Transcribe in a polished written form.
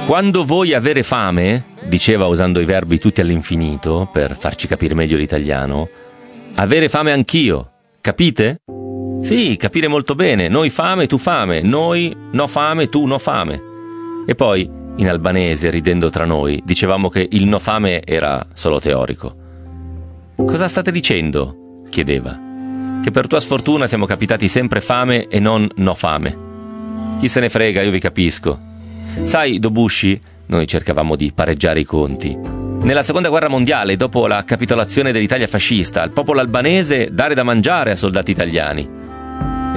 Quando vuoi avere fame, diceva usando i verbi tutti all'infinito per farci capire meglio l'italiano, avere fame anch'io, capite? Sì, capire molto bene, noi fame, tu fame, noi no fame, tu no fame. E poi, in albanese, ridendo tra noi, dicevamo che il no fame era solo teorico. Cosa state dicendo? Chiedeva. Che per tua sfortuna siamo capitati sempre fame e non no fame. Chi se ne frega, io vi capisco. Sai, Dobushi, noi cercavamo di pareggiare i conti. Nella seconda guerra mondiale, dopo la capitolazione dell'Italia fascista, al popolo albanese dare da mangiare a soldati italiani.